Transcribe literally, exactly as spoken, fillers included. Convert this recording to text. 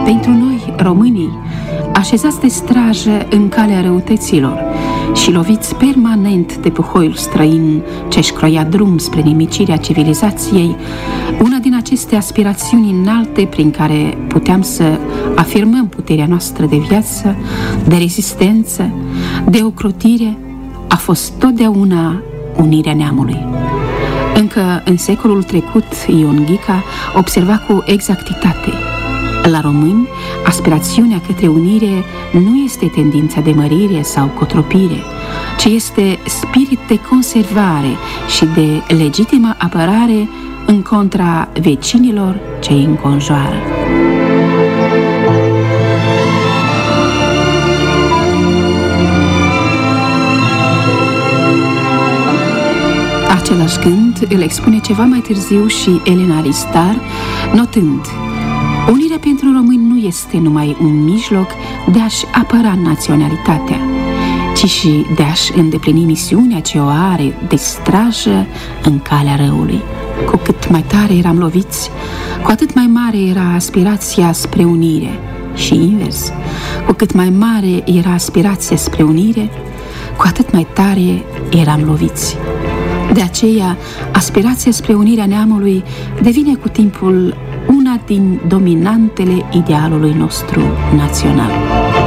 Pentru noi, românii, așezați de strajă în calea răutăților și loviți permanent de puhoiul străin ce-și croia drum spre nimicirea civilizației, una din aceste aspirațiuni înalte prin care puteam să afirmăm puterea noastră de viață, de rezistență, de ocrotire, a fost totdeauna unirea neamului. Încă în secolul trecut, Ion Ghica observa cu exactitate: la români, aspirațiunea către unire nu este tendința de mărire sau cotropire, ci este spirit de conservare și de legitimă apărare în contra vecinilor ce îi înconjoară. Același gând îl expune ceva mai târziu și Elena Ristar, notând: unirea pentru români nu este numai un mijloc de a-și apăra naționalitatea, ci și de a-și îndeplini misiunea ce o are de strajă în calea răului. Cu cât mai tare eram loviți, cu atât mai mare era aspirația spre unire și invers. Cu cât mai mare era aspirația spre unire, cu atât mai tare eram loviți. De aceea, aspirația spre unirea neamului devine cu timpul una din dominantele idealului nostru național.